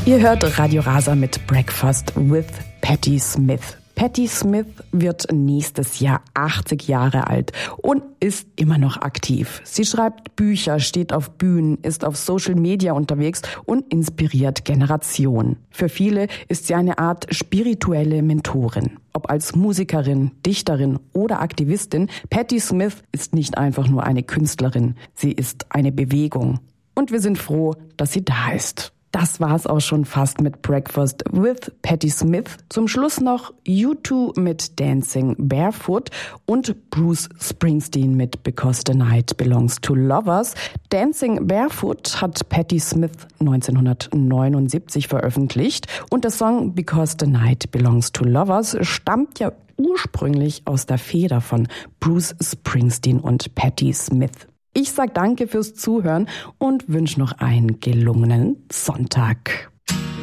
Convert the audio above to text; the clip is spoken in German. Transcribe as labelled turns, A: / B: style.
A: Ihr hört Radio Rasa mit Breakfast with Patti Smith. Patti Smith wird nächstes Jahr 80 Jahre alt und ist immer noch aktiv. Sie schreibt Bücher, steht auf Bühnen, ist auf Social Media unterwegs und inspiriert Generationen. Für viele ist sie eine Art spirituelle Mentorin. Ob als Musikerin, Dichterin oder Aktivistin, Patti Smith ist nicht einfach nur eine Künstlerin. Sie ist eine Bewegung. Und wir sind froh, dass sie da ist. Das war's auch schon fast mit Breakfast with Patti Smith. Zum Schluss noch U2 mit Dancing Barefoot und Bruce Springsteen mit Because the Night Belongs to Lovers. Dancing Barefoot hat Patti Smith 1979 veröffentlicht und der Song Because the Night Belongs to Lovers stammt ja ursprünglich aus der Feder von Bruce Springsteen und Patti Smith. Ich sag danke fürs Zuhören und wünsche noch einen gelungenen Sonntag.